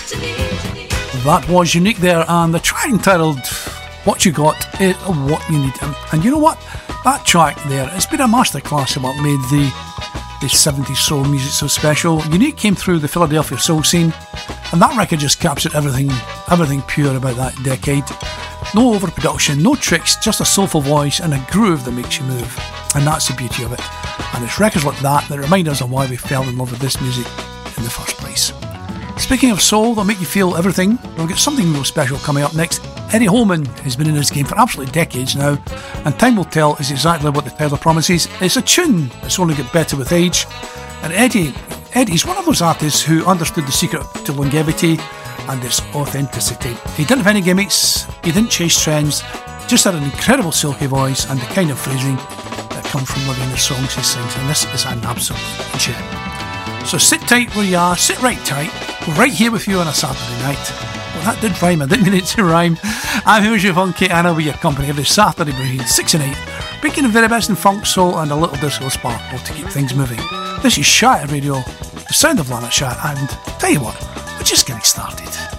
That was Unique there, and the track entitled What You Got Is What You Need. And you know what? That track there, it's been a masterclass in what made the 70s soul music so special. Unique came through the Philadelphia soul scene, and that record just captured everything pure about that decade. No overproduction, no tricks, just a soulful voice and a groove that makes you move. And that's the beauty of it. And it's records like that remind us of why we fell in love with this music in the first place. Speaking of soul that'll make you feel everything, we'll get something real special coming up next. Eddie Holman has been in this game for absolutely decades now, and time will tell is exactly what the title promises. It's a tune that's only got better with age, and Eddie's one of those artists who understood the secret to longevity and its authenticity. He didn't have any gimmicks, he didn't chase trends, just had an incredible silky voice and the kind of phrasing that comes from living the songs he sings, and this is an absolute gem. So sit tight where you are, sit right tight, right here with you on a Saturday night. Well, that did rhyme, I didn't mean it to rhyme. I'm Hoosier Funky and I'll be your company every Saturday between 6 and 8, bringing the very best in funk, soul and a little disco sparkle to keep things moving. This is Shattered Radio, the sound of Lanarkshire, and tell you what, we're just getting started.